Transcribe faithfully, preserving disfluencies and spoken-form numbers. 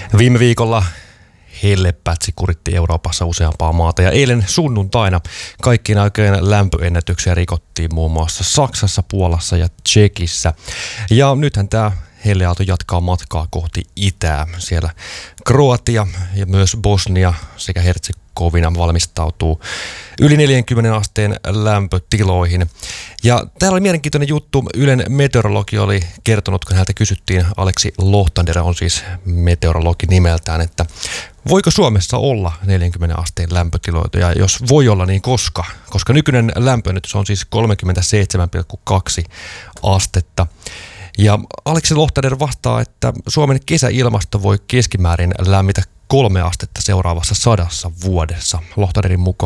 Viime viikolla hellepätsi kuritti Euroopassa useampaa maata ja eilen sunnuntaina kaikkien aikojen lämpöennätyksiä rikottiin muun muassa Saksassa, Puolassa ja Tšekissä. Ja nythän tämä helleaalto jatkaa matkaa kohti itää. Siellä Kroatia ja myös Bosnia sekä Hertsegovina valmistautuu yli neljänkymmenen asteen lämpötiloihin. Ja täällä oli mielenkiintoinen juttu. Ylen meteorologi oli kertonut, kun häneltä kysyttiin, Aleksi Lohtander on siis meteorologi nimeltään, että voiko Suomessa olla neljänkymmenen asteen lämpötiloita ja jos voi olla, niin koska? Koska nykyinen lämpöennätys on siis kolmekymmentäseitsemän pilkku kaksi astetta. Ja Aleksi Lohtander vastaa, että Suomen kesäilmasto voi keskimäärin lämmitä kolme astetta seuraavassa sadassa vuodessa. Lohtanderin mukaan